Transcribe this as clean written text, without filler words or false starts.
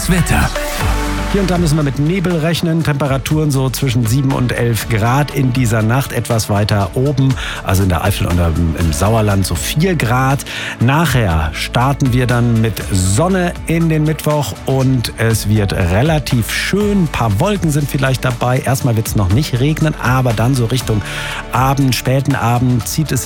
Das Wetter. Hier und da müssen wir mit Nebel rechnen. Temperaturen so zwischen 7 und 11 Grad in dieser Nacht. Etwas weiter oben, also in der Eifel und im Sauerland so 4 Grad. Nachher starten wir dann mit Sonne in den Mittwoch und es wird relativ schön. Ein paar Wolken sind vielleicht dabei. Erstmal wird es noch nicht regnen, aber dann so Richtung Abend, späten Abend zieht es